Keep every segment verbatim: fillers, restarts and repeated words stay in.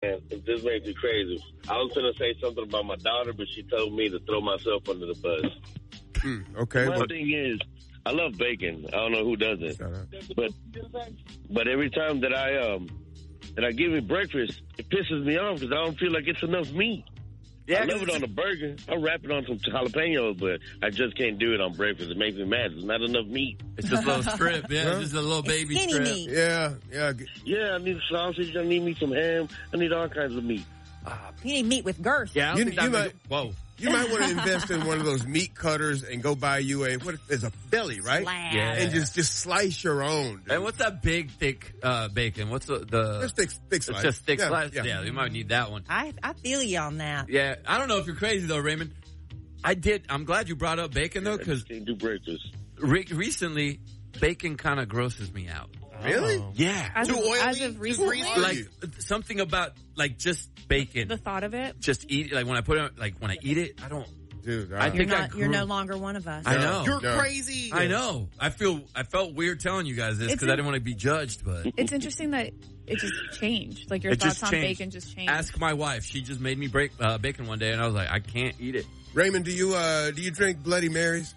Man, it just makes me crazy. I was going to say something about my daughter, but she told me to throw myself under the bus. Mm, okay. One Well, thing is, I love bacon. I don't know who doesn't. But but every time that I um that I give it breakfast, it pisses me off because I don't feel like it's enough meat. Yeah, I love it on a burger. I'll wrap it on some jalapenos, but I just can't do it on breakfast. It makes me mad. There's not enough meat. It's just a little strip. Yeah, it's just a little baby Skinny strip. meat. yeah, yeah. Yeah, I need sausage. I need me some ham. I need all kinds of meat. You need meat with girth. Yeah, I don't You- think that you make might- it- Whoa. You might want to invest in one of those meat cutters and go buy you a, what, there's a belly, right? Slab. Yeah. And just, just slice your own. Dude. And what's that big, thick uh, bacon? What's the... the Just thick, thick it's slice. just thick yeah, slice? Yeah. Yeah, you might need that one. I I feel you on that. Yeah, I don't know if you're crazy, though, Raymond. I did... I'm glad you brought up bacon, though, I because just can't do breakfast. re- recently, bacon kind of grosses me out. Really? Yeah. As, Too of, oily? as of Too recently, greasy? Like, something about, like, just bacon. the thought of it. Just eat like when I put it, like, when I eat it, I don't... Dude, I I, think You're I not. You're grew- no longer one of us. I know. You're No. crazy. I know. I feel... I felt weird telling you guys this It's because I a- didn't want to be judged, but... It's interesting that it just changed. Like your It thoughts just on changed. bacon just changed. Ask my wife. She just made me break uh, bacon one day, and I was like, I can't eat it. Raymond, do you, uh, do you drink Bloody Marys?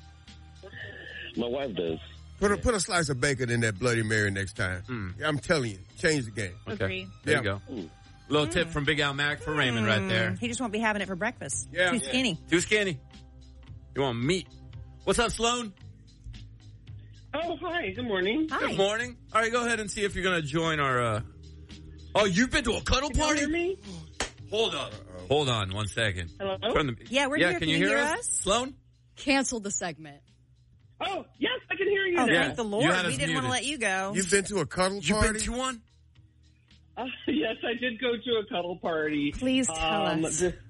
My wife does. Put a, put a slice of bacon in that Bloody Mary next time. Mm. I'm telling you, change the game. Okay. Agree. There Yeah. you go. Little tip from Big Al Mac for Raymond right there. He just won't be having it for breakfast. Yeah. Too Yeah. skinny. Too skinny. You want meat? What's up, Sloan? Oh, hi. Good morning. Hi. Good morning. All right, go ahead and see if you're going to join our... Uh... Oh, you've been to a cuddle Can you party? hear me? Hold on. Hold on one second. Hello? Turn the... Yeah, we're yeah, here. Can you hear us? Sloan? Cancel the segment. Oh, yes, I can hear you Oh, now. Yeah. thank the You Lord. had We us didn't want to muted. let you go. You've been to a cuddle You've party? been to one? Uh, yes, I did go to a cuddle party. Please tell Um, us. this-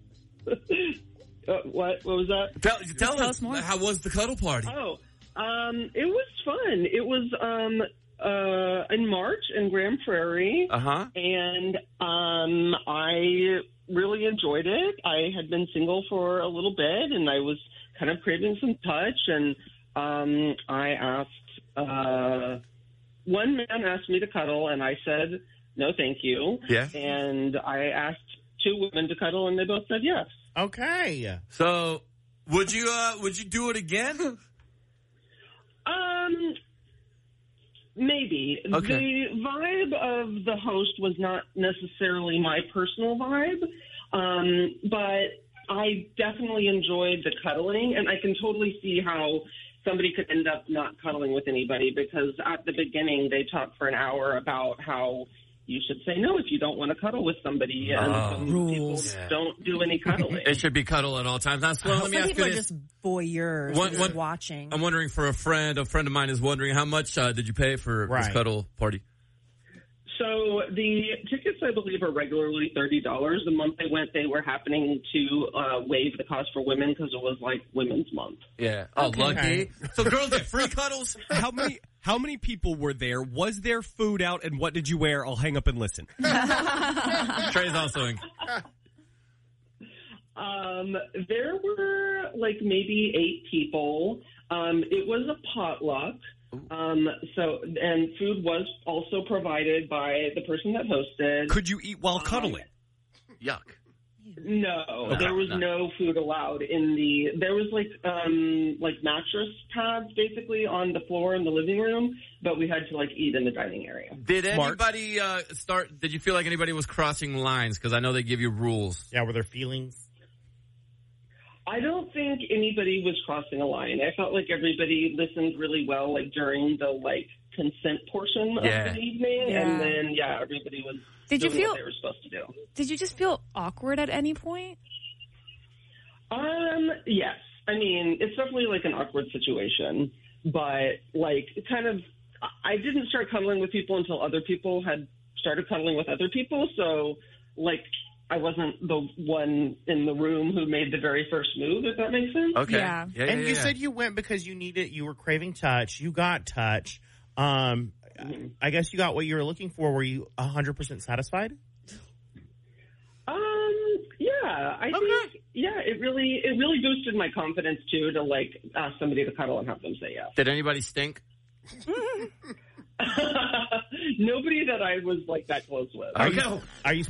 uh, what? What was that? Tell, tell, tell us, us more. how was the cuddle party? Oh, um, it was fun. It was um, uh, in March in Grand Prairie, Uh-huh. and um, I really enjoyed it. I had been single for a little bit, and I was kind of craving some touch, and um, I asked, uh, one man asked me to cuddle, and I said, no, thank you. Yeah. And I asked two women to cuddle, and they both said yes. Okay. So, would you uh, would you do it again? Um, maybe. Okay. The vibe of the host was not necessarily my personal vibe, um, but I definitely enjoyed the cuddling, and I can totally see how somebody could end up not cuddling with anybody, because at the beginning they talked for an hour about how you should say no if you don't want to cuddle with somebody, and Oh. some Rules. people Yeah. don't do any cuddling. It should be cuddle at all times. Now, Sloan, let me Some ask people you are this. just voyeurs, One- just one- watching. I'm wondering for a friend. A friend of mine is wondering how much uh, did you pay for this Right. cuddle party? So the tickets, I believe, are regularly thirty dollars. The month they went, they were happening to uh, waive the cost for women because it was like Women's Month. Yeah. Oh, lucky. So girls get free cuddles? How many how many people were there? Was there food out, and what did you wear? I'll hang up and listen. Trey's also in. Um, there were like maybe eight people. Um, it was a potluck. Um, so, and food was also provided by the person that hosted. Could you eat while cuddling? Yuck. No, Okay, there was no. no food allowed in the. There was like um like mattress pads basically on the floor in the living room, but we had to like eat in the dining area. Did Smart. anybody uh, start? Did you feel like anybody was crossing lines? Because I know they give you rules. Yeah, were there feelings? I don't think anybody was crossing a line. I felt like everybody listened really well, like during the like consent portion Yeah. of the evening, Yeah. and then yeah, everybody was Did you doing feel- what they were supposed to do. Did you just feel awkward at any point? Um, yes. I mean, it's definitely like an awkward situation, but like it kind of, I didn't start cuddling with people until other people had started cuddling with other people. So like, I wasn't the one in the room who made the very first move, if that makes sense. Okay. Yeah. yeah, And yeah, you yeah. said you went because you needed, you were craving touch. You got touch. Um, I guess you got what you were looking for. Were you one hundred percent satisfied? Um, yeah, I think, yeah, it really, it really boosted my confidence too, to like ask somebody to cuddle and have them say yes. Did anybody stink? Nobody that I was like that close with. Are Okay. you, are you